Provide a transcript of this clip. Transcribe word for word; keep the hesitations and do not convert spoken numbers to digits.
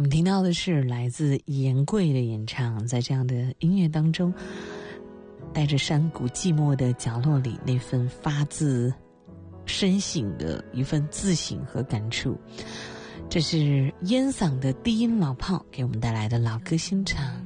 我们听到的是来自严贵的演唱，在这样的音乐当中，带着山谷寂寞的角落里那份发自深省的一份自省和感触。这是烟嗓的低音老炮给我们带来的老歌新唱。